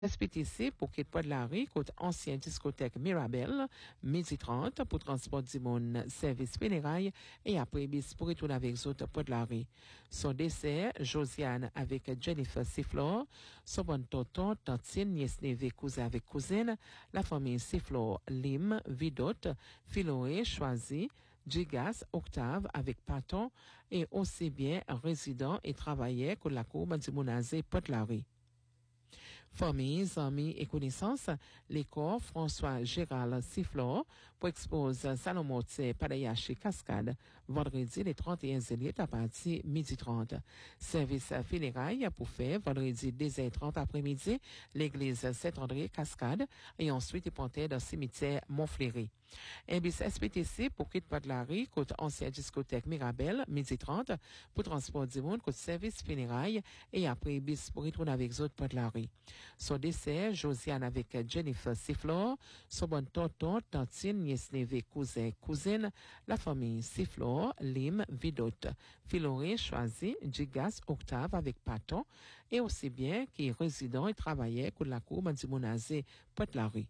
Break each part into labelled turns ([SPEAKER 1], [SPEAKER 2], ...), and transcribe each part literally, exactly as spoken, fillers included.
[SPEAKER 1] S P T C pour quitter pas de la rue, côté ancienne discothèque Mirabel, midi trente pour transport du monde, service funérailles et après bis pour retourner avec les autres pas de la rue. Son décès, Josiane avec Jennifer Sifflor, son bon tonton, tantine, nièce neveu, cousin avec cousine, la famille Sifflor, Lim, Vidot, Philoé, Choisi, Gigas, Octave avec Paton et aussi bien résident et travaillait que la cour du Mounazé pas de la rue. Famille, amis et connaissances, l'école François Gérald Sifflor pour exposer Salomon Padayashi Cascade, vendredi les trente et un juillet à partir midi trente. Service funérailles pour faire vendredi deux heures trente après-midi, l'église Saint-André Cascade et ensuite il pontait dans le cimetière Montfléry. Un bis S P T C pour quitter pas de la rue, côté ancienne discothèque Mirabel, midi trente, pour transport du monde, côté service funérailles et après bis pour retourner avec les autres pas de la rue. Son décès, Josiane avec Jennifer Sifflor, son bon tonton, tantine, nièce neveu, cousin, cousine, la famille Sifflor, Lim, Vidot, Philoré, Choisi, Gigas, Octave avec Paton, et aussi bien qui est résident et travaillait pour la cour du Mounazé, pas de la rue.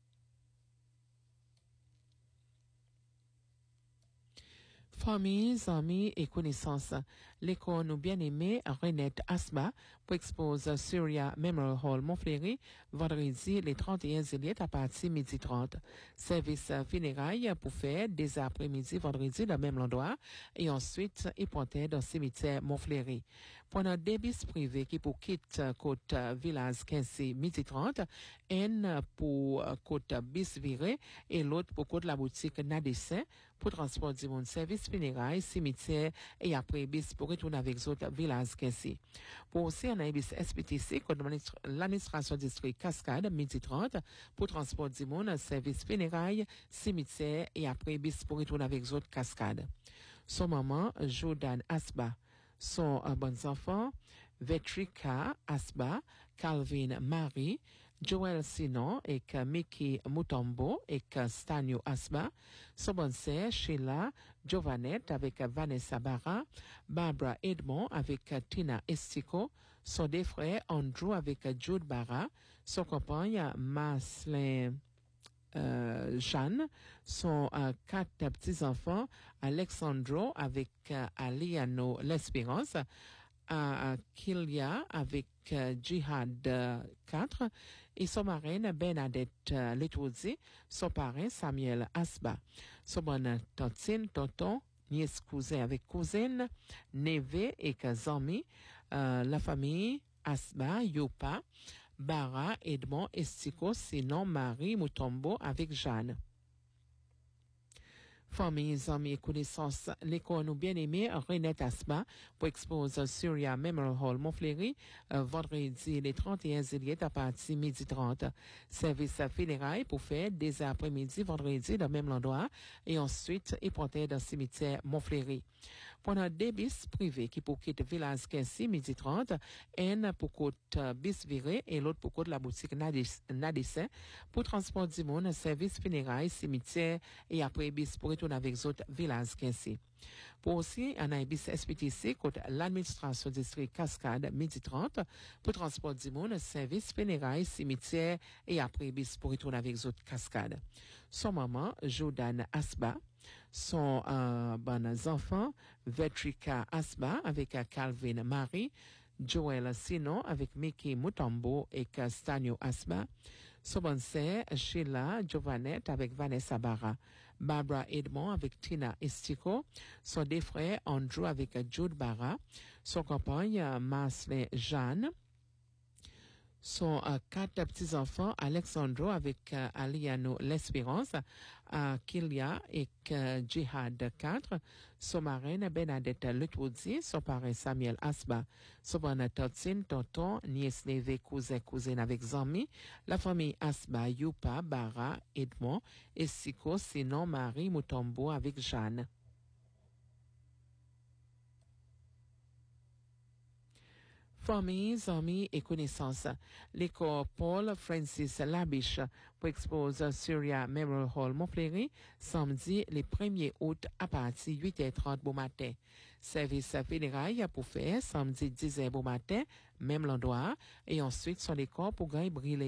[SPEAKER 1] Familles, amis et connaissances. L'école nous bien-aimée Renette Asba pour exposer Syria Memorial Hall Montfléry vendredi les trente et un juillet à partir midi trente. Service funérailles pour faire des après-midi vendredi dans le même endroit et ensuite y pointer dans le cimetière Montfléry. Pendant des bis privés qui pour quitte côte Village quinze midi trente, un pour côte bis viré et l'autre pour côte la boutique Nadessin pour transport du monde service funérailles, cimetière et après bis pour retourner avec les autres villages quinze. Pour aussi un bis S P T C, comme l'administration district Cascade, midi trente, pour transport du monde, service funérailles, cimetière et après bis pour retourner avec les autres Cascade. Son maman, Jordan Asba. Son euh, bons enfants, Vetrika Asba, Calvin Marie, Joel Sinon et que Mickey Mutombo et que Stanio Asba, son bon sœur Sheila Giovanette avec Vanessa Barra, Barbara Edmond avec Tina Estico, son deux frères Andrew avec Jude Barra, son compagne Maslin Euh, Jeanne, son euh, quatre petits-enfants, Alexandro avec euh, Aliano L'Espérance, euh, Kilia avec euh, Jihad euh, quatre, et son marraine Bernadette euh, Letourdi, son parrain Samuel Asba, son bonne tantine, tonton, nièce cousin avec cousine, neveu et Kazami, euh, la famille Asba, Yopa, Bara, Edmond, Estico, sinon Marie Mutombo avec Jeanne. Familles, amis et connaissances, l'école nous bien-aimée Renette Asba pour exposer Syria Memorial Hall Montfléry euh, vendredi les trente et un juillet à partir midi trente. Service funérailles pour faire des après-midi vendredi dans le même endroit et ensuite y pointer dans le cimetière Montfléry. Pendant des bis privés qui pour quitter village quinze midi trente, un pour côte bis viré et l'autre pour côte la boutique Nadessin pour transport du monde, service funérailles, cimetière et après bis pour retourner avec les autres villages quinze. Pour aussi, un bis S P T C, contre l'administration district Cascade, midi trente, pour transport du monde, service funérailles, cimetière et après bis pour retourner avec les autres Cascades. Son maman, Jordan Asba, son euh, bons enfants, Vetrika Asba avec euh, Calvin Marie, Joel Sinon avec Mickey Mutombo et Castanio Asba, son bonne sœur Sheila Giovanette avec Vanessa Barra, Barbara Edmond avec Tina Estico, son deux frères Andrew avec Jude Barra, son compagne Maslin Jeanne, son euh, quatre petits-enfants, Alexandro avec euh, Aliano L'Espérance, euh, Kilia et euh, Jihad quatre, son marraine Bernadette Letourdi, son parrain Samuel Asba, son bonne tantine, tonton, nièce neveu, cousin, cousine avec Zami, la famille Asba, Yupa, Bara, Edmond, Essico, sinon Marie Mutombo avec Jeanne. Familles, amis et connaissances. L'école Paul Francis Labiche pour expose Syria Memorial Hall Montfleury samedi le premier août à partir de huit heures trente bon matin. Service fédéral pour faire samedi dix heures bon matin, même l'endroit, et ensuite sur l'école pour gagner brûler.